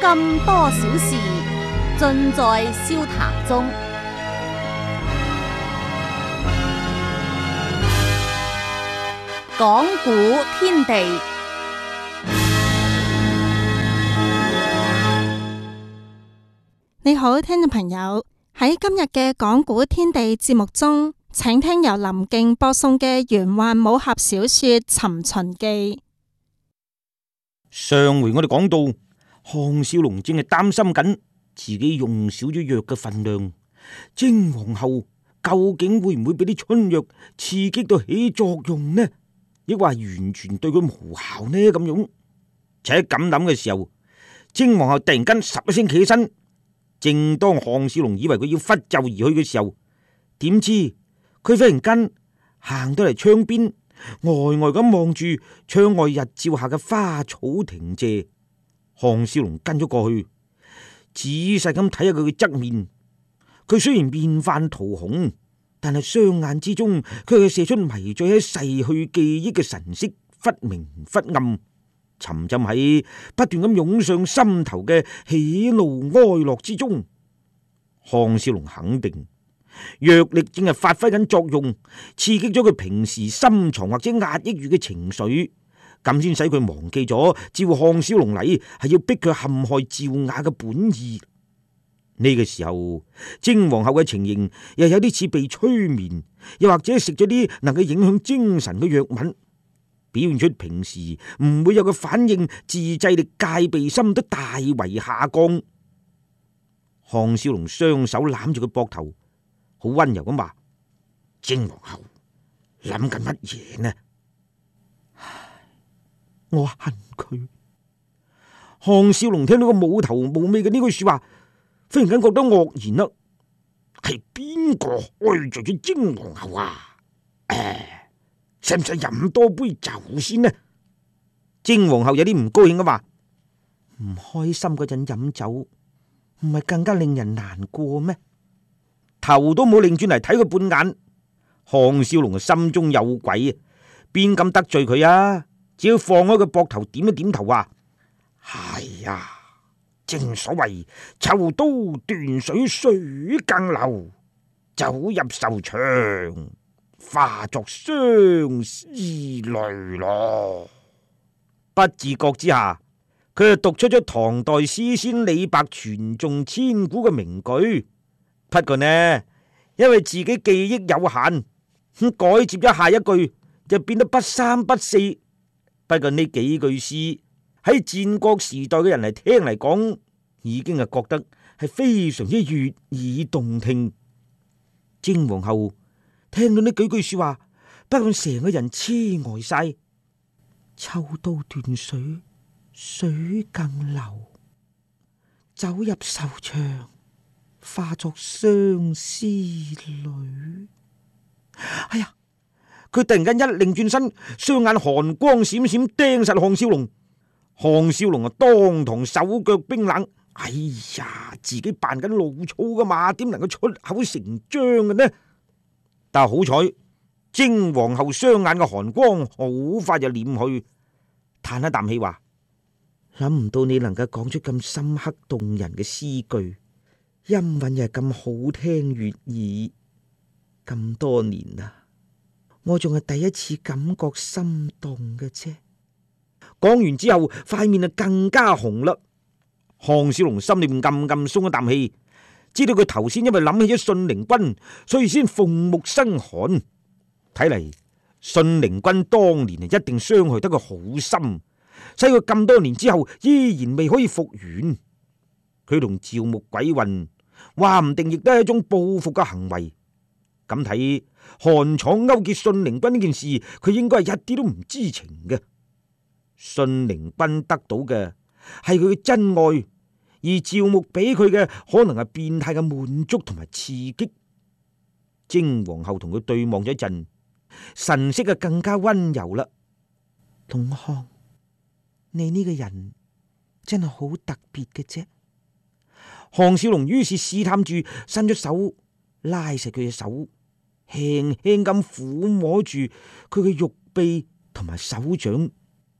咁多小事，盡在笑談中。講古天地， 你好，聽眾朋友，喺今日嘅講古天地節目中，請聽由林敬播送嘅玄幻武俠小說《尋秦記》。 上回我哋講到，項少龍正係擔心緊自己用少咗藥嘅份量，精皇后究竟會唔會俾啲春藥刺激到起作用呢？抑或係完全對佢無效呢？咁樣，就喺咁諗嘅時候，精皇后突然間十一聲企起身，正當項少龍以為佢要拂袖而去嘅時候，點知佢忽然間行到嚟窗邊，呆呆咁望住窗外日照下嘅花草亭榭。項少龍跟咗過去，仔細咁睇下佢嘅側面。佢雖然面泛桃紅，但係雙眼之中，佢係射出迷醉喺逝去記憶嘅神色，忽明忽暗，沉浸喺不斷咁湧上心頭嘅喜怒哀樂之中。項少龍肯定藥力正係發揮緊作用，刺激咗佢平時深藏或者壓抑住嘅情緒，咁先使佢忘記咗召項少龍嚟係要逼佢陷害趙雅嘅本意。呢個時候，精皇后嘅情形又有啲似被催眠，又或者食咗啲能夠影響精神嘅藥物，表現出平時唔會有嘅反應，自制力、戒備心都大為下降。項少龍雙手攬住佢膊頭，好溫柔咁話：精皇后諗緊乜嘢呢？我恨佢。項少龍聽到個冇頭冇尾嘅呢句說話，忽然間覺得愕然啦。係邊個愛着咗精皇后啊？使唔使飲多杯酒先呢？精皇后有啲唔高興咁話：唔開心嗰陣飲酒，唔係更加令人難過咩？頭都冇擰轉嚟睇佢半眼。項少龍嘅心中有鬼啊，邊敢得罪佢啊？只要放開佢膊頭，點一點頭話：係啊，正所謂抽刀斷水，水更流，酒入愁腸，化作相思淚咯。不自覺之下，佢就讀出咗唐代詩仙李白傳頌千古嘅名句。不過呢，因為自己記憶有限，改接咗下一句就變得不三不四。不過呢幾句詩喺戰國時代嘅人嚟聽嚟講，已經係覺得係非常之悅耳動聽。精皇后聽到呢幾句說話，不過成個人痴呆晒。抽刀斷水，水更流；酒入愁腸，化作相思淚。哎呀！佢突然間一擰轉身，雙眼寒光閃閃盯實項少龍。項少龍啊，當堂手腳冰冷。哎呀，自己扮緊老粗噶嘛，點能夠出口成章嘅呢？但係好彩，精皇后雙眼嘅寒光好快就斂去，嘆一啖氣話：諗唔到你能夠講出咁深刻動人嘅詩句，音韻又係咁好聽悅耳。咁多年啦，我仲係第一次感覺心動嘅啫。講完之後，塊面就更加紅啦。項少龍心裏面暗暗鬆一啖氣，知道佢頭先因為諗起咗信陵君，所以先鳳目生寒。睇嚟信陵君當年一定傷害得佢好深，使佢咁多年之後依然未可以復原。佢同趙穆鬼混，話唔定亦都係一種報復嘅行為。咁睇韓闖勾結信陵君呢件事，佢應該係一啲都唔知情嘅。信陵君得到嘅係佢嘅真愛，而趙穆俾佢嘅可能係變態嘅滿足同埋刺激。精皇后同佢對望咗一陣，神色啊更加溫柔啦。龍漢，你呢個人真係好特別嘅啫。項少龍於是試探住伸出手拉實佢嘅手，輕輕咁撫摸住佢嘅玉臂同埋手掌。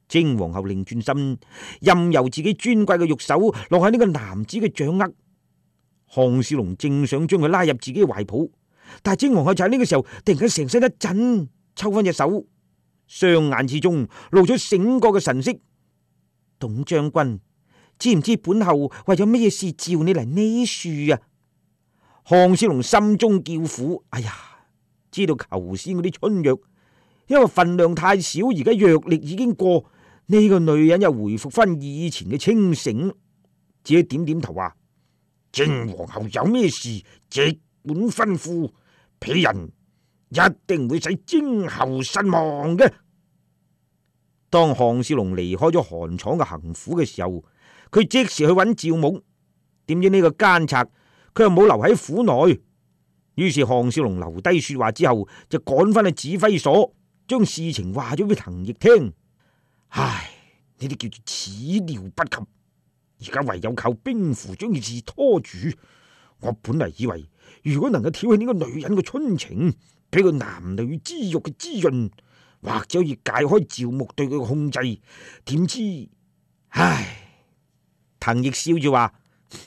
精皇后擰轉身，任由自己尊貴嘅玉手落喺呢個男子嘅掌握。項少龍正想將佢拉入自己嘅懷抱，但係精皇后就喺呢個時候突然間成身一震，抽翻隻手，雙眼之中露出醒覺嘅神色。董將軍，知唔知本后為咗咩事召你嚟呢處啊？項少龍心中叫苦，哎呀，知道頭先嗰啲春藥因為份量太少，而家藥力已經過，呢個女人又回復翻以前嘅清醒，自己點點頭話：精皇后有咩事即管吩咐，鄙人一定會使精后失望嘅。當項少龍離開咗韓廠嘅行府嘅時候，佢即時去揾趙牧，點知呢個奸賊佢又冇留喺府內，於是項少龍留低說話之後，就趕翻去指揮所，將事情話咗俾滕奕聽。唉，呢啲叫做始料不及，而家唯有靠兵符將件事拖住。我本嚟以為，如果能夠挑起呢個女人嘅春情，俾佢男女之欲嘅滋潤，或者可以解開趙牧對佢嘅控制，點知，唉，滕奕笑住話：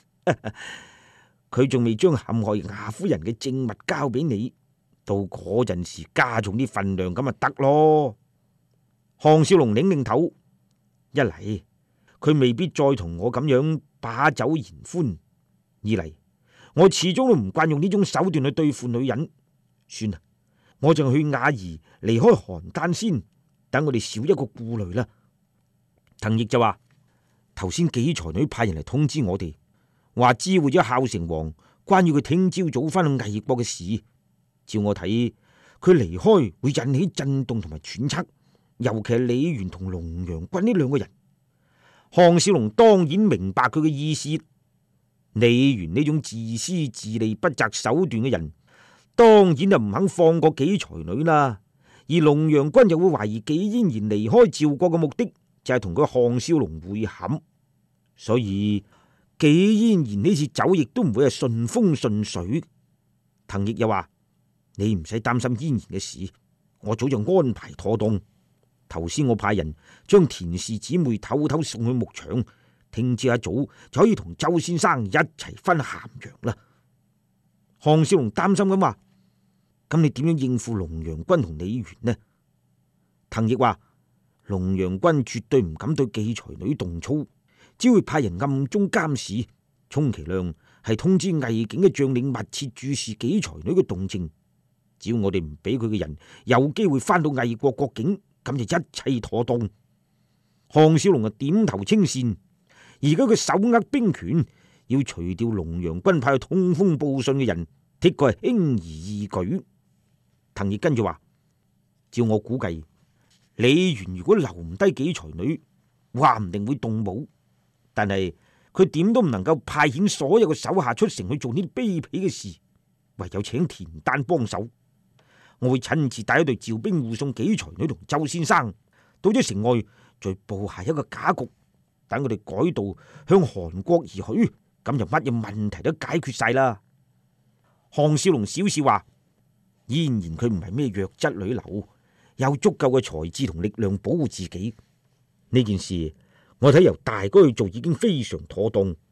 佢仲未將陷害雅夫人嘅證物交俾你，到嗰陣時加重啲份量咁咪得咯。項少龍擰擰頭，一嚟佢未必再同我咁樣把酒言歡，二嚟我始終都唔慣用呢種手段去對付女人，算啦，我就去雅兒離開邯鄲先，等我哋少一個顧慮啦。滕奕就話：頭先幾才女派人嚟通知我哋，話知會咗孝成王關於佢聽朝早翻去魏國嘅事。照我睇，佢離開會引起震動同埋揣測，尤其係李元同龍陽君呢兩個人。項少龍當然明白佢嘅意思。李元呢種自私自利不擇手段嘅人，當然就唔肯放過幾才女啦。而龍陽君又會懷疑紀嫣然離開趙國嘅目的就係同佢項少龍會合，所以紀嫣然呢次走亦都唔會係順風順水。滕奕又話：你唔使擔心嫣然嘅事，我早就安排妥當。頭先我派人將田氏姊妹偷偷送去牧場，聽朝一早就可以同周先生一齊分咸陽啦。項少龍擔心咁話：咁你點樣應付龍陽君同李元呢？滕奕話：龍陽君絕對唔敢對寄才女動粗，只會派人暗中監視，充其量係通知魏境嘅將領密切注視寄才女嘅動靜。只要我哋唔俾佢嘅人有機會翻到魏國國境，咁就一切妥當。項少龍啊點頭稱善。而家佢手握兵權，要除掉龍陽君派去通風報信嘅人，的確係輕而易舉。滕奕跟住話：照我估計，李元如果留唔低幾才女，話唔定會動武，但係佢點都唔能夠派遣所有嘅手下出城去做呢啲卑鄙嘅事，唯有請田丹幫手。我會親自帶一隊趙兵護送幾才女同周先生到咗城外，再布下一個假局，等佢哋改道向韓國而去，咁就乜嘢問題都解決晒啦。項少龍小笑話：嫣然佢唔係咩弱質女流，有足夠嘅才智同力量保護自己。呢件事我睇由大哥去做已經非常妥當，